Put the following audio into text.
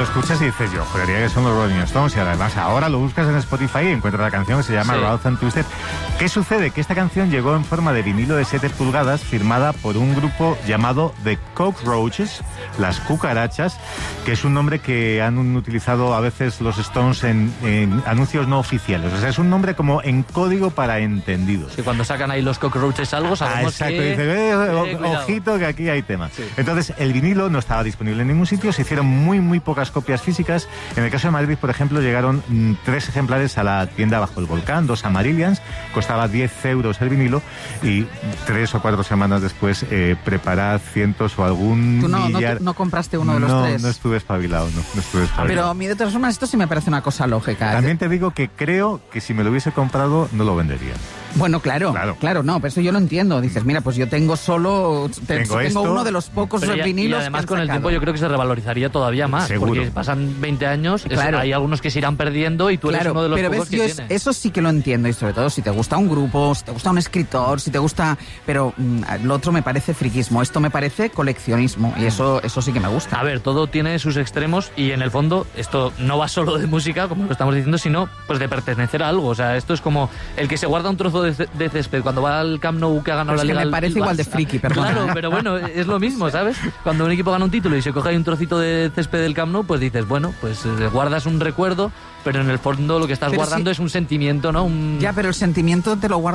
escuchas y dices, yo jodería que son los Rolling Stones, y además ahora lo buscas en Spotify y encuentras la canción que se llama Rough and Twisted. ¿Qué sucede? Que esta canción llegó en forma de vinilo de 7 pulgadas firmada por un grupo llamado The Cockroaches, las cucarachas, que es un nombre que han utilizado a veces los Stones en anuncios no oficiales. O sea, es un nombre como en código para entendidos. Que cuando sacan ahí los Cockroaches algo, sabemos exacto, que... dice, ojito que aquí hay tema. Sí. Entonces, el vinilo no estaba disponible en ningún sitio, se hicieron muy pocas copias físicas. En el caso de Madrid, por ejemplo, llegaron 3 ejemplares a la tienda Bajo el Volcán, 2 Amarillians, costaba 10 euros el vinilo, y 3 o 4 semanas después preparad cientos o algún millar. ¿Tú no compraste uno de los 3? No estuve espabilado, no estuve espabilado. Pero a mí, de todas formas, esto sí me parece una cosa lógica. También te digo que creo que si me lo hubiese comprado, no lo vendería. Bueno, claro, no, pero eso yo lo entiendo. Dices, mira, pues yo tengo tengo uno de los pocos vinilos. Y además con el tiempo yo creo que se revalorizaría todavía más. Seguro. Porque pasan 20 años, claro. Hay algunos que se irán perdiendo y tú eres uno de los pocos que tiene. Eso sí que lo entiendo, y sobre todo si te gusta un grupo, si te gusta un escritor, si te gusta... Pero lo otro me parece friquismo, esto me parece coleccionismo, y eso sí que me gusta. A ver, todo tiene sus extremos, y en el fondo esto no va solo de música, como lo estamos diciendo, sino pues de pertenecer a algo. O sea, esto es como el que se guarda un trozo de césped cuando va al Camp Nou que ha ganado la Liga. Me parece igual de friki, perdón. Claro, pero bueno, es lo mismo, ¿sabes? Cuando un equipo gana un título y se coge ahí un trocito de césped del Camp Nou, pues dices, bueno, pues guardas un recuerdo, pero en el fondo lo que estás guardando es un sentimiento, ¿no? Ya, pero el sentimiento te lo guardas